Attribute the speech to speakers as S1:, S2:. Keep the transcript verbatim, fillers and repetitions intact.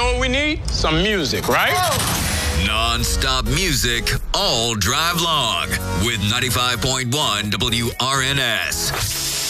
S1: know what we need? Some music, right?
S2: Oh. Non-stop music all drive long with ninety-five point one W R N S.